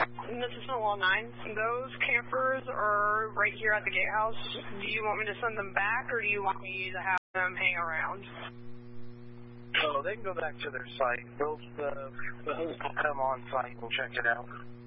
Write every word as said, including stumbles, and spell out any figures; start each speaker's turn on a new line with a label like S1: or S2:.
S1: This is Law nine. Those campers are right here at the gatehouse. Do you want me to send them back, or do you want me to have them hang around?
S2: So they can go back to their site. They'll, uh, the host will come on site and check it out.